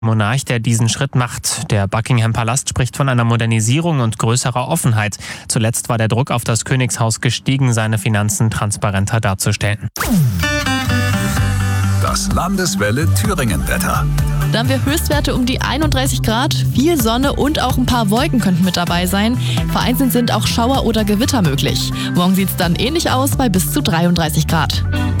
Monarch, der diesen Schritt macht. Der Buckingham Palast spricht von einer Modernisierung und größerer Offenheit. Zuletzt war der Druck auf das Königshaus gestiegen, seine Finanzen transparenter darzustellen. Das Landeswelle Thüringen-Wetter. Da haben wir Höchstwerte um die 31 Grad, viel Sonne und auch ein paar Wolken könnten mit dabei sein. Vereinzelt sind auch Schauer oder Gewitter möglich. Morgen sieht es dann ähnlich aus bei bis zu 33 Grad.